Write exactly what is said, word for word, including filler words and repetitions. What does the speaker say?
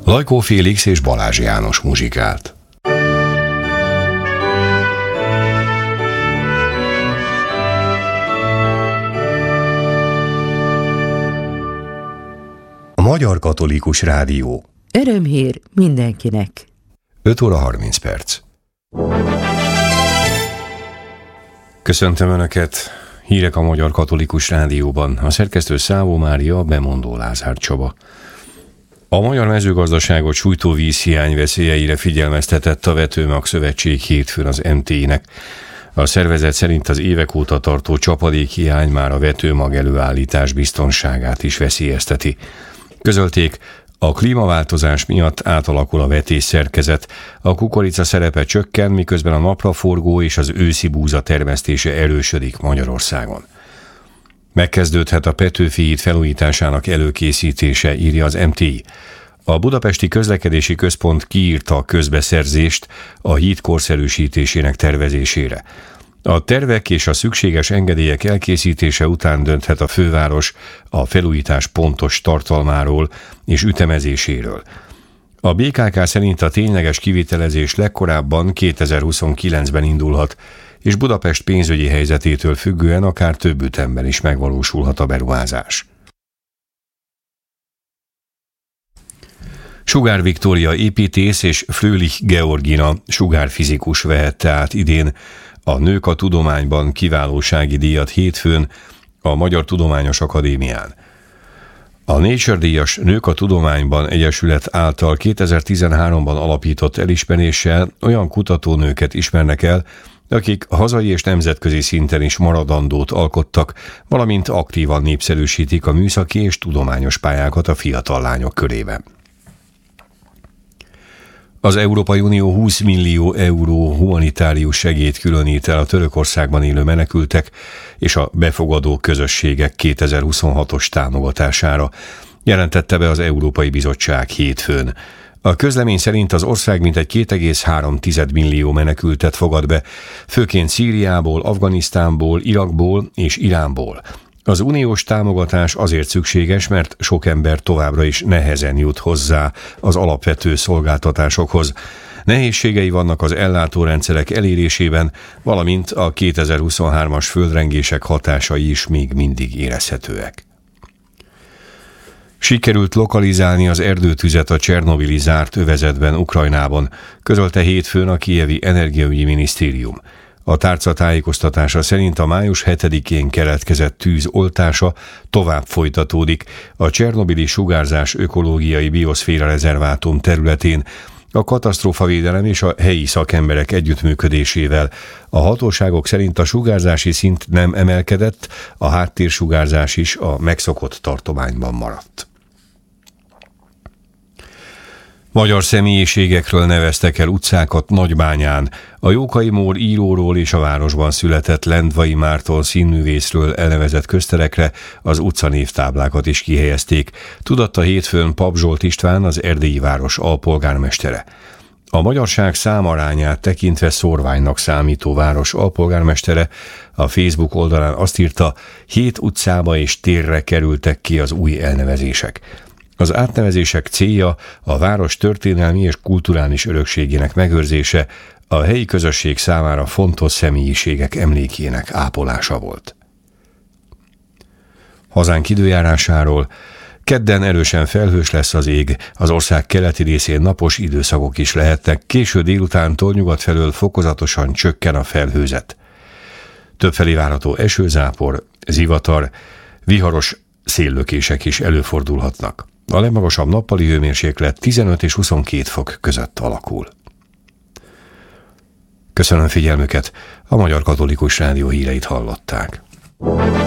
Lajkó Félix és Balázs János muzsikált. A Magyar Katolikus Rádió. Örömhír mindenkinek. öt óra harminc perc. Köszöntöm Önöket! Hírek a Magyar Katolikus Rádióban. A szerkesztő Szávó Mária, a bemondó Lázár Csaba. A magyar mezőgazdaságot sújtó vízhiány veszélyeire figyelmeztetett a Vetőmag Szövetség hétfőn az em té i-nek. A szervezet szerint az évek óta tartó csapadékhiány már a vetőmag előállítás biztonságát is veszélyezteti. Közölték, a klímaváltozás miatt átalakul a vetésszerkezet, a kukorica szerepe csökken, miközben a napraforgó és az őszi búza termesztése erősödik Magyarországon. Megkezdődhet a Petőfi híd felújításának előkészítése, írja az em té i. A Budapesti Közlekedési Központ kiírta a közbeszerzést a híd korszerűsítésének tervezésére. A tervek és a szükséges engedélyek elkészítése után dönthet a főváros a felújítás pontos tartalmáról és ütemezéséről. A bé ká ká szerint a tényleges kivitelezés legkorábban kétezer-huszonkilencben indulhat, és Budapest pénzügyi helyzetétől függően akár több ütemben is megvalósulhat a beruházás. Sugár Viktória építész és Fröhlich Georgina sugárfizikus vehette át idén a Nők a Tudományban kiválósági díjat hétfőn a Magyar Tudományos Akadémián. A Nature-díjas Nők a Tudományban Egyesület által kétezer-tizenháromban alapított elismeréssel olyan kutatónőket ismernek el, akik hazai és nemzetközi szinten is maradandót alkottak, valamint aktívan népszerűsítik a műszaki és tudományos pályákat a fiatal lányok körében. Az Európai Unió húsz millió euró humanitárius segélyt különít el a Törökországban élő menekültek és a befogadó közösségek kétezer-huszonhatos támogatására, jelentette be az Európai Bizottság hétfőn. A közlemény szerint az ország mintegy két egész három millió menekültet fogad be, főként Szíriából, Afganisztánból, Irakból és Iránból. Az uniós támogatás azért szükséges, mert sok ember továbbra is nehezen jut hozzá az alapvető szolgáltatásokhoz. Nehézségei vannak az ellátórendszerek elérésében, valamint a kétezer-huszonhármas földrengések hatásai is még mindig érezhetőek. Sikerült lokalizálni az erdőtüzet a csernobili zárt övezetben Ukrajnában, közölte hétfőn a kijevi energiaügyi minisztérium. A tárca tájékoztatása szerint a május hetedikén keletkezett tűz oltása tovább folytatódik a csernobili sugárzás ökológiai bioszféra rezervátum területén, a katasztrófavédelem és a helyi szakemberek együttműködésével. A hatóságok szerint a sugárzási szint nem emelkedett, a háttérsugárzás is a megszokott tartományban maradt. Magyar személyiségekről neveztek el utcákat Nagybányán. A Jókai Mór íróról és a városban született Lendvai Márton színművészről elnevezett közterekre az utcanévtáblákat is kihelyezték, tudatta hétfőn Pap Zsolt István, az erdélyi város alpolgármestere. A magyarság számarányát tekintve szórványnak számító város alpolgármestere a Facebook oldalán azt írta, hét utcába és térre kerültek ki az új elnevezések. Az átnevezések célja a város történelmi és kulturális örökségének megőrzése, a helyi közösség számára fontos személyiségek emlékének ápolása volt. Hazánk időjárásáról: kedden erősen felhős lesz az ég, az ország keleti részén napos időszakok is lehetnek, késő délutántól nyugat felől fokozatosan csökken a felhőzet. Többfelé várható esőzápor, zivatar, viharos széllökések is előfordulhatnak. A legmagasabb nappali hőmérséklet tizenöt és huszonkét fok között alakul. Köszönöm figyelmüket, a Magyar Katolikus Rádió híreit hallották.